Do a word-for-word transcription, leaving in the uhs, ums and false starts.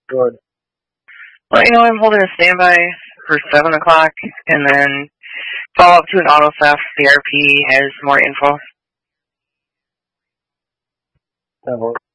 Good. Well, you know, I'm holding a standby for seven o'clock, and then follow up to an auto theft. The R P has more info. That works.